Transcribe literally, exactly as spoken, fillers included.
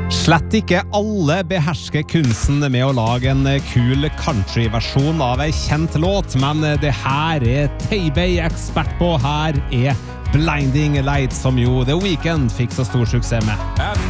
Slett ikke alle behersker kunsten med å lage en kul country-versjon av en kjent låt, men det her er Tay-Bay ekspert på. Her er Blinding Lights, som jo The Weeknd fikk så stor suksess med.